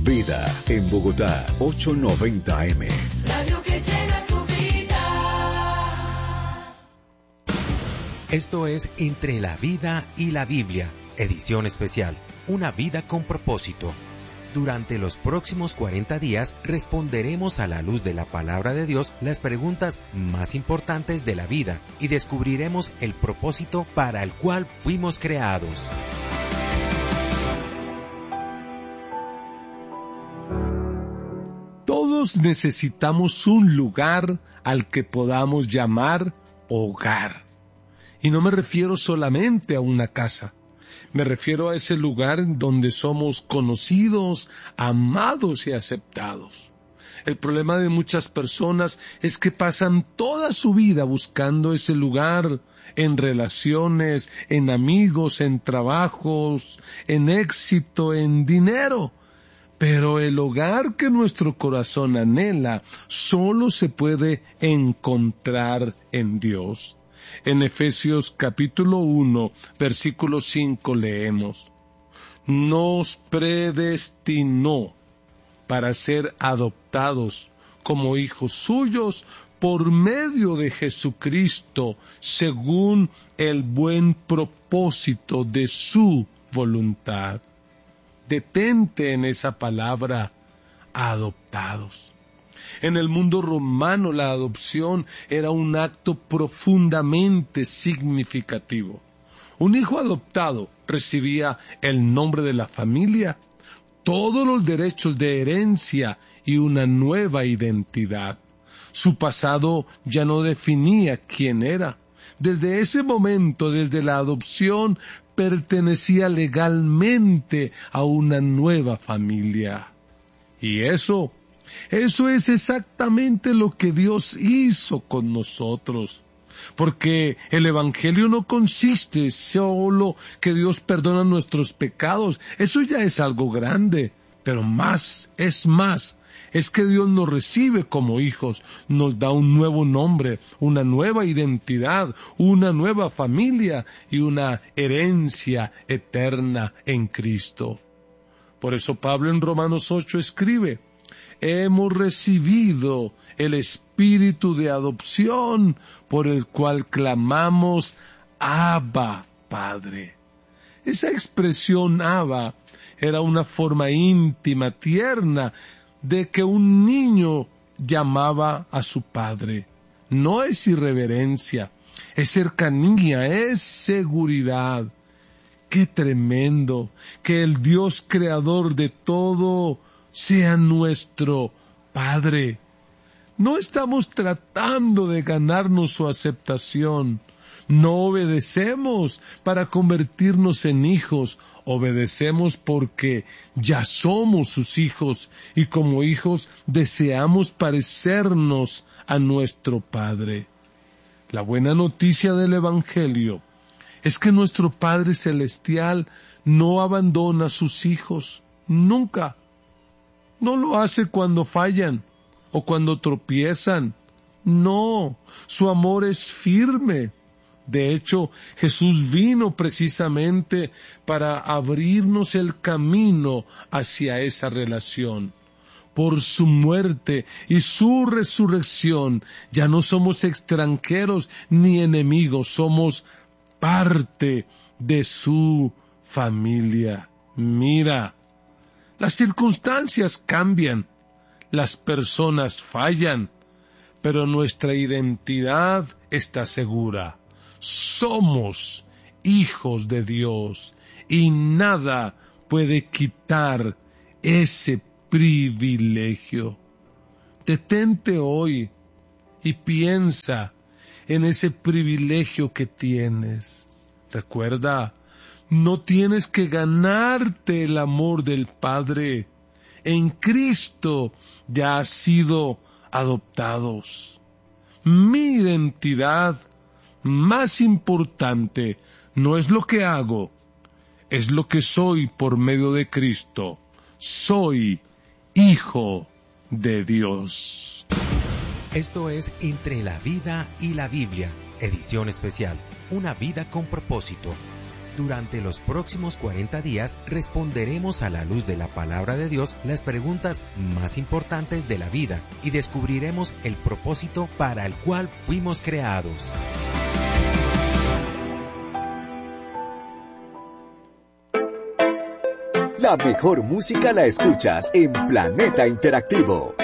Vida en Bogotá, 890 AM. Radio que llena tu vida. Esto es Entre la Vida y la Biblia, edición especial, una vida con propósito. Durante los próximos 40 días responderemos a la luz de la palabra de Dios las preguntas más importantes de la vida y descubriremos el propósito para el cual fuimos creados. Todos necesitamos un lugar al que podamos llamar hogar. Y no me refiero solamente a una casa. Me refiero a ese lugar donde somos conocidos, amados y aceptados. El problema de muchas personas es que pasan toda su vida buscando ese lugar en relaciones, en amigos, en trabajos, en éxito, en dinero. Pero el hogar que nuestro corazón anhela solo se puede encontrar en Dios. En Efesios capítulo 1, versículo 5 leemos: nos predestinó para ser adoptados como hijos suyos por medio de Jesucristo, según el buen propósito de su voluntad. Detente en esa palabra, adoptados. En el mundo romano la adopción era un acto profundamente significativo. Un hijo adoptado recibía el nombre de la familia, todos los derechos de herencia y una nueva identidad. Su pasado ya no definía quién era. Desde ese momento, desde la adopción, pertenecía legalmente a una nueva familia. Y eso es exactamente lo que Dios hizo con nosotros. Porque el Evangelio no consiste solo que Dios perdona nuestros pecados. Eso ya es algo grande. Pero es que Dios nos recibe como hijos, nos da un nuevo nombre, una nueva identidad, una nueva familia y una herencia eterna en Cristo. Por eso Pablo en Romanos 8 escribe: hemos recibido el espíritu de adopción por el cual clamamos Abba, Padre. Esa expresión Abba era una forma íntima, tierna, de que un niño llamaba a su padre. No es irreverencia, es cercanía, es seguridad. ¡Qué tremendo! Que el Dios creador de todo sea nuestro Padre. No estamos tratando de ganarnos su aceptación. No obedecemos para convertirnos en hijos. Obedecemos porque ya somos sus hijos y como hijos deseamos parecernos a nuestro Padre. La buena noticia del Evangelio es que nuestro Padre Celestial no abandona a sus hijos, nunca. No lo hace cuando fallan o cuando tropiezan. No, su amor es firme. De hecho, Jesús vino precisamente para abrirnos el camino hacia esa relación. Por su muerte y su resurrección, ya no somos extranjeros ni enemigos, somos parte de su familia. Mira, las circunstancias cambian, las personas fallan, pero nuestra identidad está segura. Somos hijos de Dios y nada puede quitar ese privilegio. Detente hoy y piensa en ese privilegio que tienes. Recuerda, no tienes que ganarte el amor del Padre. En Cristo ya has sido adoptados. Mi identidad más importante no es lo que hago, es lo que soy por medio de Cristo. Soy hijo de Dios. Esto es Entre la Vida y la Biblia, edición especial, una vida con propósito. Durante los próximos 40 días responderemos a la luz de la palabra de Dios las preguntas más importantes de la vida y descubriremos el propósito para el cual fuimos creados. La mejor música la escuchas en Planeta Interactivo.